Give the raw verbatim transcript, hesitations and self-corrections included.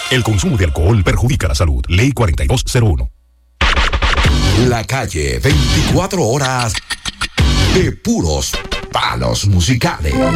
El consumo de alcohol perjudica la salud. Ley cuarenta y dos cero uno. La calle, veinticuatro horas de puros palos musicales.